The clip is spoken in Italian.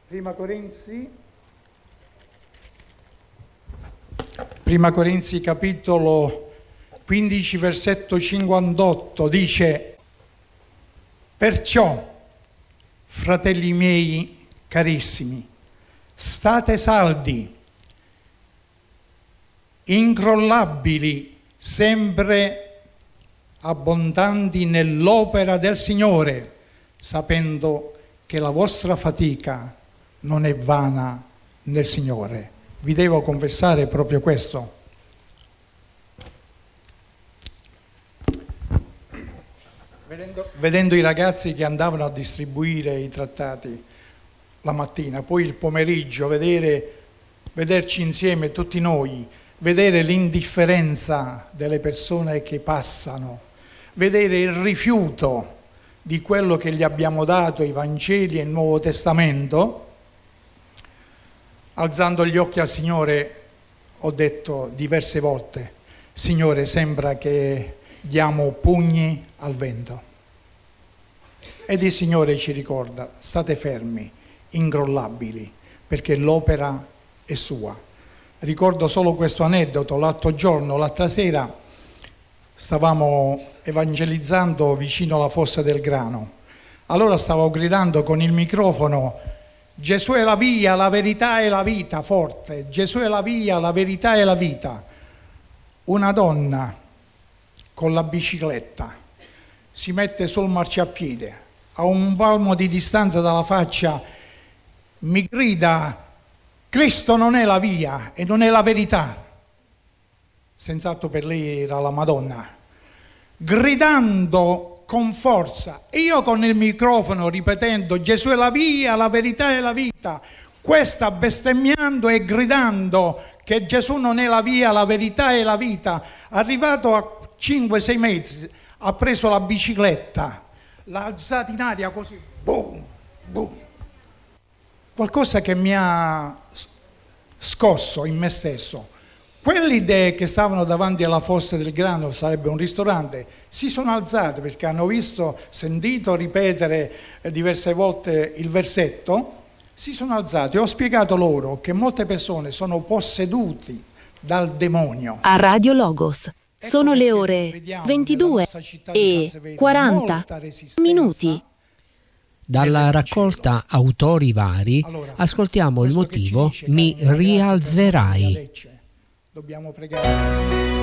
Prima Corinzi capitolo 15 versetto 58 dice: perciò, fratelli miei carissimi, state saldi, incrollabili, sempre abbondanti nell'opera del Signore, sapendo che la vostra fatica non è vana nel Signore. Vi devo confessare proprio questo. Vedendo i ragazzi che andavano a distribuire i trattati la mattina, poi il pomeriggio, vederci insieme tutti noi, vedere l'indifferenza delle persone che passano, vedere il rifiuto di quello che gli abbiamo dato, i Vangeli e il Nuovo Testamento, alzando gli occhi al Signore ho detto diverse volte: Signore, sembra che diamo pugni al vento. Ed il Signore ci ricorda: state fermi, incrollabili, perché l'opera è sua. Ricordo solo questo aneddoto: l'altra sera stavamo evangelizzando vicino alla fossa del grano. Allora stavo gridando con il microfono: Gesù è la via, la verità e la vita, forte. Gesù è la via, la verità e la vita. Una donna con la bicicletta si mette sul marciapiede, a un palmo di distanza dalla faccia, mi grida: Cristo non è la via e non è la verità. Senz'altro per lei era la Madonna, gridando con forza, e io con il microfono ripetendo: Gesù è la via, la verità e la vita. Questa bestemmiando e gridando che Gesù non è la via, la verità e la vita. Arrivato a 5-6 metri, ha preso la bicicletta, l'ha alzata in aria così, boom, boom. Qualcosa che mi ha scosso in me stesso. Quelli che stavano davanti alla fossa del grano, sarebbe un ristorante, si sono alzati perché hanno sentito ripetere diverse volte il versetto, si sono alzati. Ho spiegato loro che molte persone sono posseduti dal demonio. A Radio Logos sono le ore 22 e 40 minuti. Dalla raccolta Autori Vari ascoltiamo il motivo Mi rialzerai. Dobbiamo pregare.